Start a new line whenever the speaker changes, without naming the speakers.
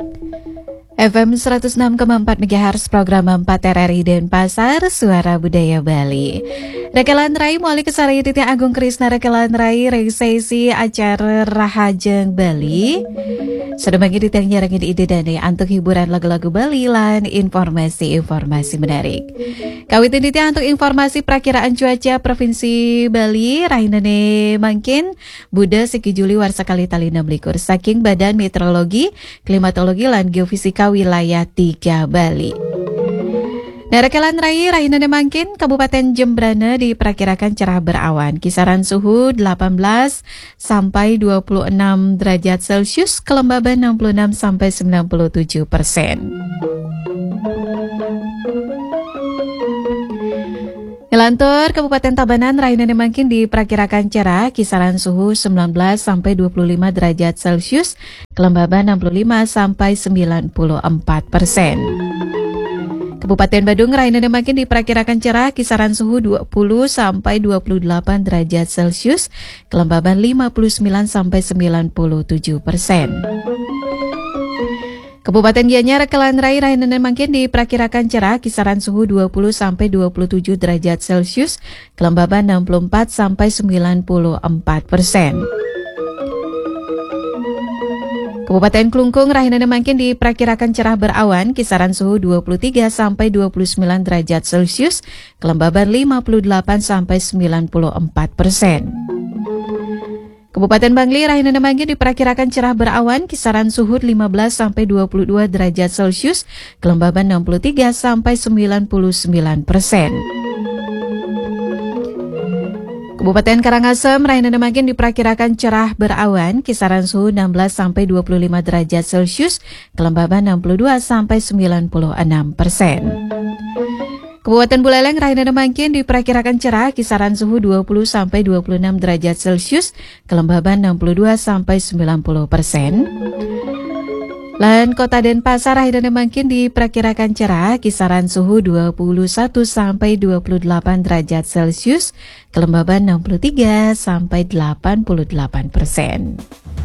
FM 106,4 MHz program 4 RRI Denpasar, Suara Budaya Bali. Rekelan Rai Muali Kesari Ditya Agung Krisna Rekelan Rai resesi acara Rahajeng Bali. Sedemang ini ditanya rangin ide dan untuk hiburan lagu-lagu Bali lan informasi-informasi menarik. Kawitin ditya untuk informasi perakiraan cuaca Provinsi Bali, Rahinane Mangkin, Buddha Siki Juli Warsakali Talina Blikur, saking Badan Meteorologi, Klimatologi lan Geofisika wilayah 3 Bali. Rekelan Rai Rahinane Mangkin, Kabupaten Jembrana diperkirakan cerah berawan. Kisaran suhu 18 sampai 26 derajat Celcius, kelembaban 66 sampai 97%. Ngelantur Kabupaten Tabanan Rahinane Mangkin diperkirakan cerah, kisaran suhu 19 sampai 25 derajat Celcius, kelembaban 65 sampai 94%. Kabupaten Badung Rahinane Mangkin diperkirakan cerah, kisaran suhu 20 sampai 28 derajat Celcius, kelembaban 59 sampai 97%. Kabupaten Gianyar Rekelan Rai Rahinane Mangkin diperkirakan cerah, kisaran suhu 20 sampai 27 derajat Celcius, kelembaban 64 sampai 94%. Kabupaten Klungkung Rahinane Mangkin diperkirakan cerah berawan, kisaran suhu 23 sampai 29 derajat Celcius, kelembaban 58 sampai 94%. Kabupaten Bangli Rahinane Mangkin diperkirakan cerah berawan, kisaran suhu 15 sampai 22 derajat Celcius, kelembaban 63 sampai 99%. Kabupaten Karangasem Rahinane Mangkin diperkirakan cerah berawan, kisaran suhu 16 sampai 25 derajat Celcius, kelembaban 62 sampai 96%. Kabupaten Buleleng Rahinane Mangkin diperkirakan cerah, kisaran suhu 20 sampai 26 derajat Celcius, kelembaban 62 sampai 90%. Lan Kota Denpasar Rahinane Mangkin diperkirakan cerah, kisaran suhu 21 sampai 28 derajat Celcius, kelembaban 63 sampai 88%.